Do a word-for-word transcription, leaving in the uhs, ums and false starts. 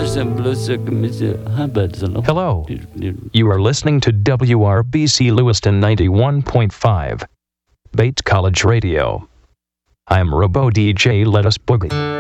Hello. You are listening to W R B C Lewiston ninety-one point five, Bates College Radio. I'm Robo D J Let Us Boogie.